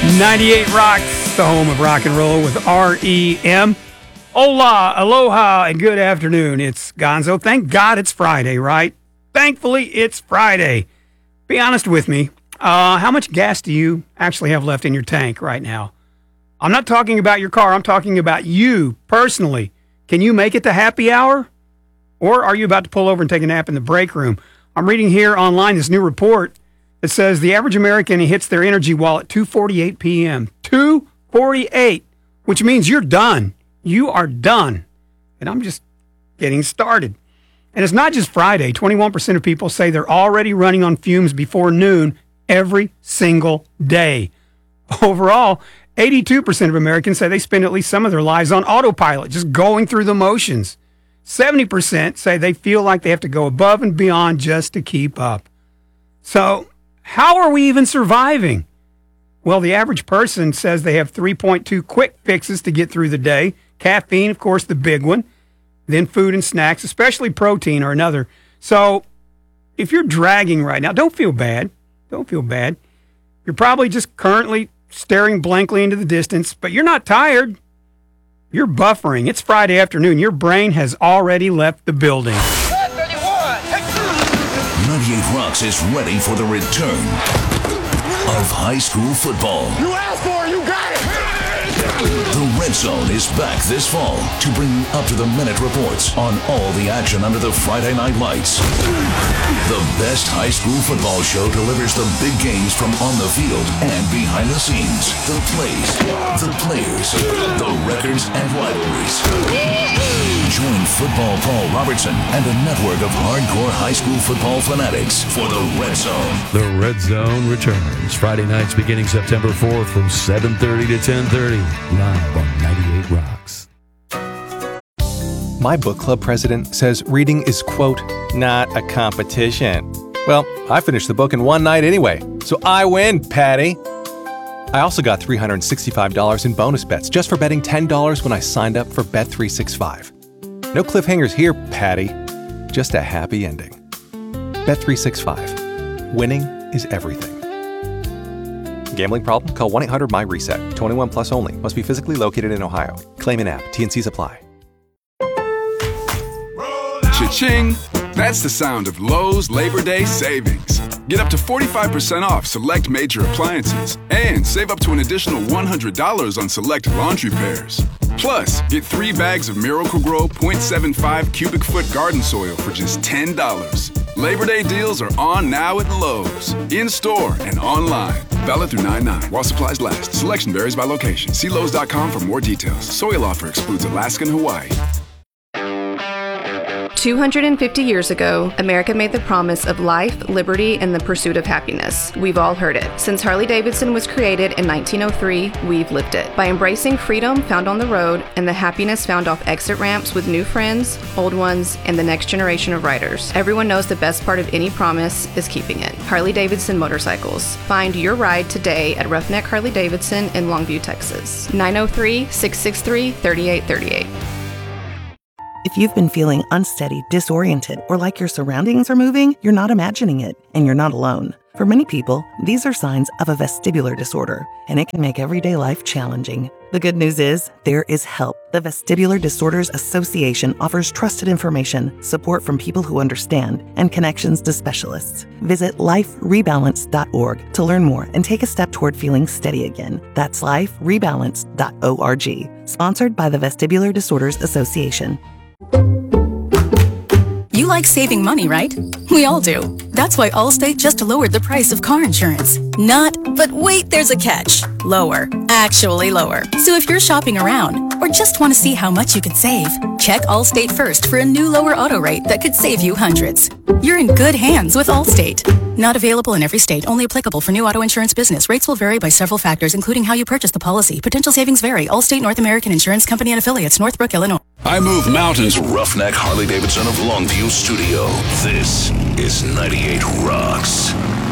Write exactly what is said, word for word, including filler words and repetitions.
ninety-eight Rocks, the home of rock and roll with R E M. Hola, aloha, and good afternoon. It's Gonzo. Thank God it's Friday, right? Thankfully, it's Friday. Be honest with me. Uh, how much gas do you actually have left in your tank right now? I'm not talking about your car. I'm talking about you personally. Can you make it to happy hour? Or are you about to pull over and take a nap in the break room? I'm reading here online this new report that says the average American hits their energy wall at two forty-eight p.m. two forty-eight, which means you're done. You are done. And I'm just getting started. And it's not just Friday. twenty-one percent of people say they're already running on fumes before noon every single day. Overall, eighty-two percent of Americans say they spend at least some of their lives on autopilot, just going through the motions. seventy percent say they feel like they have to go above and beyond just to keep up. So, how are we even surviving? Well, the average person says they have three point two quick fixes to get through the day. Caffeine, of course, the big one. Then food and snacks, especially protein, are another. So if you're dragging right now, don't feel bad. Don't feel bad. You're probably just currently staring blankly into the distance, but you're not tired. You're buffering. It's Friday afternoon. Your brain has already left the building. ninety-eight Rocks is ready for the return of high school football. You asked for it, you got it! The Red Zone is back this fall to bring you up-to-the-minute reports on all the action under the Friday night lights. The best high school football show delivers the big games from on the field and behind the scenes. The plays, the players, the records and rivalries. Join Football Paul Robertson and a network of hardcore high school football fanatics for the Red Zone. The Red Zone returns Friday nights beginning September fourth from seven thirty to ten thirty, live on ninety-eight Rocks. My book club president says reading is, quote, not a competition. Well, I finished the book in one night anyway, so I win, Patty. I also got three hundred sixty-five dollars in bonus bets just for betting ten dollars when I signed up for Bet three sixty-five. No cliffhangers here, Patty. Just a happy ending. Bet three sixty-five. Winning is everything. Gambling problem? Call one eight hundred M Y reset. twenty-one plus only. Must be physically located in Ohio. Claim in app. T and Cs apply. Cha-ching! That's the sound of Lowe's Labor Day savings. Get up to forty-five percent off select major appliances and save up to an additional one hundred dollars on select laundry pairs. Plus, get three bags of Miracle-Gro point seven five cubic foot garden soil for just ten dollars. Labor Day deals are on now at Lowe's, in-store and online. Valid through nine nine while supplies last. Selection varies by location. See Lowe's dot com for more details. Soil offer excludes Alaska and Hawaii. two hundred fifty years ago, America made the promise of life, liberty, and the pursuit of happiness. We've all heard it. Since Harley-Davidson was created in nineteen oh three, we've lived it. By embracing freedom found on the road and the happiness found off exit ramps with new friends, old ones, and the next generation of riders. Everyone knows the best part of any promise is keeping it. Harley-Davidson Motorcycles. Find your ride today at Roughneck Harley-Davidson in Longview, Texas. nine oh three, six six three, three eight three eight. If you've been feeling unsteady, disoriented, or like your surroundings are moving, you're not imagining it, and you're not alone. For many people, these are signs of a vestibular disorder, and it can make everyday life challenging. The good news is, there is help. The Vestibular Disorders Association offers trusted information, support from people who understand, and connections to specialists. Visit life rebalance dot org to learn more and take a step toward feeling steady again. That's life rebalance dot org. Sponsored by the Vestibular Disorders Association. You like saving money, right? We all do. That's why Allstate just lowered the price of car insurance. Not, but wait, there's a catch. Lower. Actually lower. So if you're shopping around or just want to see how much you could save, check Allstate first for a new lower auto rate that could save you hundreds. You're in good hands with Allstate. Not available in every state. Only applicable for new auto insurance business. Rates will vary by several factors, including how you purchase the policy. Potential savings vary. Allstate North American Insurance Company and Affiliates, Northbrook, Illinois. I move mountains. Roughneck Harley-Davidson of Longview Studio. This is ninety-eight Rocks.